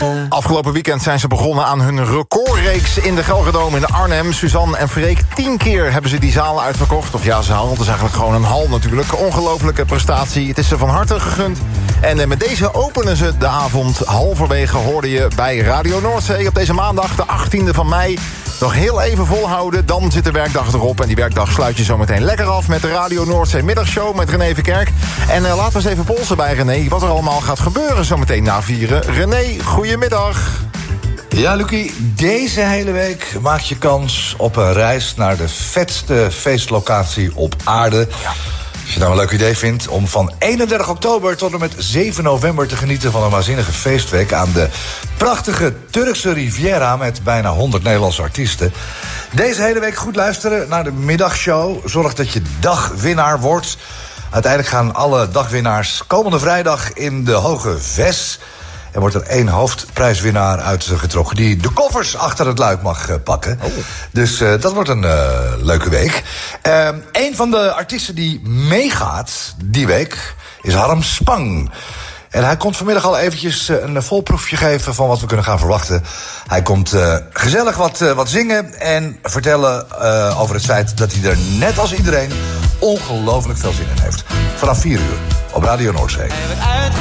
Afgelopen weekend zijn ze begonnen aan hun recordreeks in de Gelredome in Arnhem. Suzanne en Freek, 10 keer hebben ze die zaal uitverkocht. Of ja, zaal, het is eigenlijk gewoon een hal natuurlijk. Ongelofelijke prestatie, het is ze van harte gegund. En met deze openen ze de avond. Halverwege hoorde je bij Radio Noordzee op deze maandag, de 18e van mei... Nog heel even volhouden, dan zit de werkdag erop. En die werkdag sluit je zo meteen lekker af met de Radio Noordzee middagshow met René Verkerk. En laten we eens even polsen bij René wat er allemaal gaat gebeuren zo meteen na vieren. René, goedemiddag. Ja, Lucie, deze hele week maak je kans op een reis naar de vetste feestlocatie op aarde. Ja. Als je nou een leuk idee vindt om van 31 oktober tot en met 7 november te genieten van een waanzinnige feestweek aan de prachtige Turkse Riviera met bijna 100 Nederlandse artiesten. Deze hele week goed luisteren naar de middagshow. Zorg dat je dagwinnaar wordt. Uiteindelijk gaan alle dagwinnaars komende vrijdag in de Hoge Ves. Er wordt er 1 hoofdprijswinnaar uitgetrokken die de koffers achter het luik mag pakken. Oh. Dus dat wordt een leuke week. Een van de artiesten die meegaat die week is Harm Spang. En hij komt vanmiddag al eventjes een volproefje geven van wat we kunnen gaan verwachten. Hij komt gezellig wat zingen en vertellen over het feit dat hij er net als iedereen ongelooflijk veel zin in heeft. Vanaf 4 uur op Radio Noordzee.